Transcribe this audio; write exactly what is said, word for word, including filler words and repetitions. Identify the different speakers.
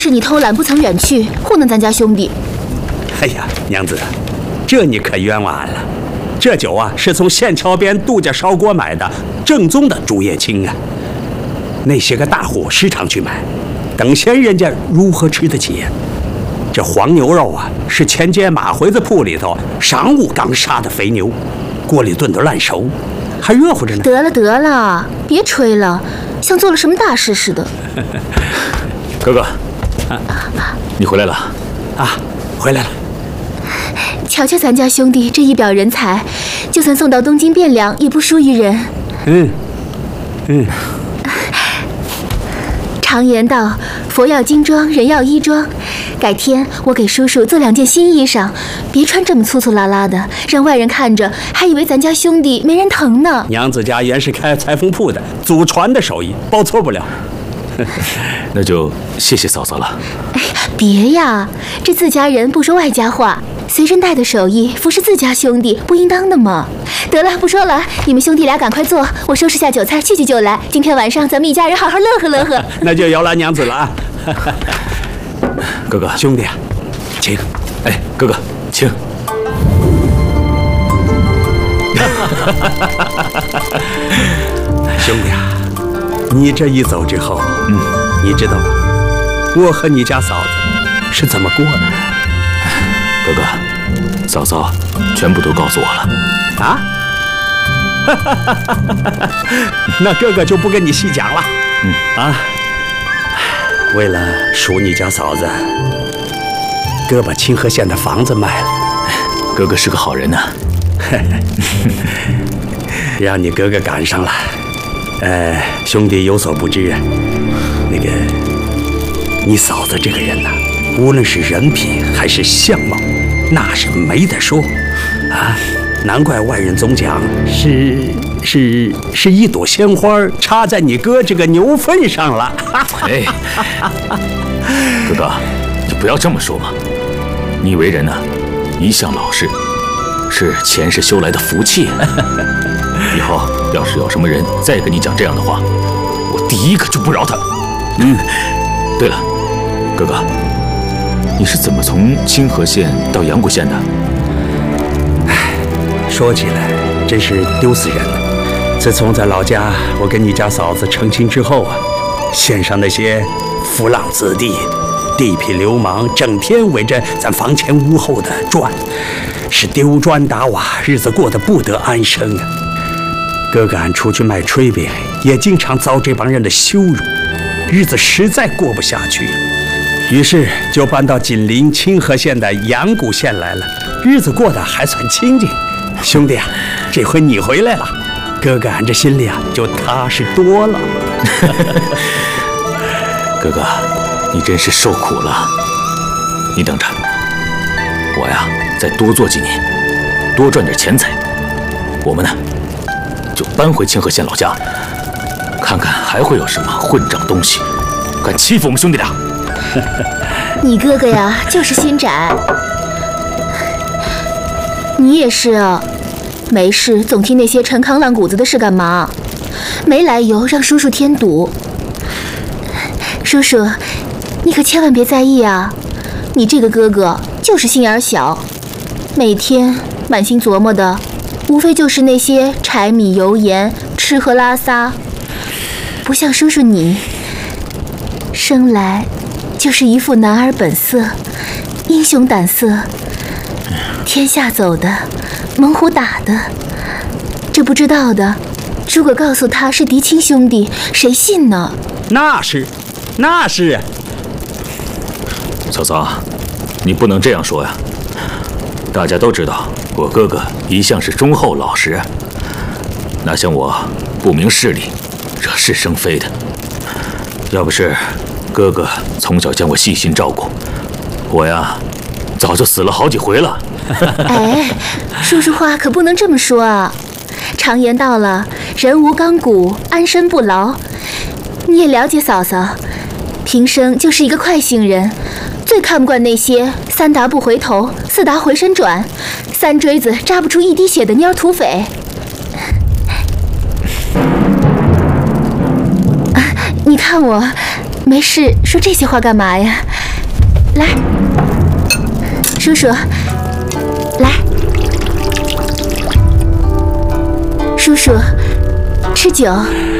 Speaker 1: 是你偷懒不曾远去，糊弄咱家兄弟。
Speaker 2: 哎呀，娘子，这你可冤枉俺了。这酒啊，是从县桥边杜家烧锅买的，正宗的竹叶青啊。那些个大户时常去买，等闲人家如何吃得起呀？这黄牛肉啊，是前街马回子铺里头上午刚杀的肥牛，锅里炖得烂熟，还热乎着呢。
Speaker 1: 得了得了，别吹了，像做了什么大事似的。
Speaker 3: 哥哥，啊、你回来了
Speaker 2: 啊，回来了。
Speaker 1: 瞧瞧咱家兄弟这一表人才，就算送到东京汴梁，也不输于人。
Speaker 2: 嗯嗯。
Speaker 1: 常言道，佛要金装，人要衣装。改天我给叔叔做两件新衣裳，别穿这么粗粗拉拉的，让外人看着还以为咱家兄弟没人疼呢。
Speaker 2: 娘子家原是开裁缝铺的，祖传的手艺，包错不了。
Speaker 3: 那就谢谢嫂嫂了。
Speaker 1: 哎，别呀，这自家人不说外家话，随身带的手艺服侍自家兄弟，不应当的吗？得了，不说了，你们兄弟俩赶快坐，我收拾下酒菜，去去就来。今天晚上咱们一家人好好乐呵乐呵。
Speaker 2: 那就由劳娘子了啊。
Speaker 3: 哥哥，
Speaker 2: 兄弟啊，请。
Speaker 3: 哎，哥哥，请。
Speaker 2: 兄弟啊，你这一走之后，嗯，你知道吗？我和你家嫂子是怎么过的？
Speaker 3: 哥哥，嫂嫂全部都告诉我了。
Speaker 2: 啊？那哥哥就不跟你细讲了。嗯啊，为了赎你家嫂子，哥把清河县的房子卖了。
Speaker 3: 哥哥是个好人呐、啊，
Speaker 2: 让你哥哥赶上了。呃，兄弟有所不知啊，那个你嫂子这个人呐、啊，无论是人品还是相貌，那是没得说啊。难怪外人总讲是是是一朵鲜花插在你哥这个牛粪上了。
Speaker 3: 哎，哥哥，你不要这么说嘛。你为人呢、啊，一向老实，是前世修来的福气。以后要是有什么人再跟你讲这样的话，我第一个就不饶他。嗯，对了，哥哥，你是怎么从清河县到阳谷县的？
Speaker 2: 说起来真是丢死人了。自从在老家我跟你家嫂子成亲之后啊，县上那些浮浪子弟、地痞流氓整天围着咱房前屋后的转，是丢砖打瓦，日子过得不得安生啊。哥哥俺出去卖炊饼，也经常遭这帮人的羞辱，日子实在过不下去，于是就搬到紧邻清河县的阳谷县来了，日子过得还算清静。兄弟啊，这回你回来了，哥哥俺这心里啊就踏实多了。
Speaker 3: 哥哥，你真是受苦了。你等着，我呀再多做几年，多赚点钱财，我们呢就搬回清河县老家，看看还会有什么混账东西敢欺负我们兄弟俩。
Speaker 1: 你哥哥呀就是心窄，你也是啊，没事总提那些陈康烂谷子的事干嘛？没来由让叔叔添堵。叔叔，你可千万别在意啊！你这个哥哥就是心眼小，每天满心琢磨的，无非就是那些柴米油盐、吃喝拉撒，不像叔叔你，生来就是一副男儿本色、英雄胆色。天下走的，猛虎打的，这不知道的，如果告诉他是嫡亲兄弟，谁信呢？
Speaker 2: 那是，那是。
Speaker 3: 嫂嫂，你不能这样说呀！大家都知道，我哥哥一向是忠厚老实，哪像我不明事理，惹是生非的。要不是哥哥从小将我细心照顾，我呀早就死了好几回了。
Speaker 1: 哎，叔叔话可不能这么说啊！常言道了，人无钢骨，安身不牢。你也了解嫂嫂，平生就是一个快性人，最看不惯那些三打不回头，四打回身转，三锥子扎不出一滴血的蔫土匪。啊，你看我，没事说这些话干嘛呀？ 来，叔叔，来，叔叔，吃酒。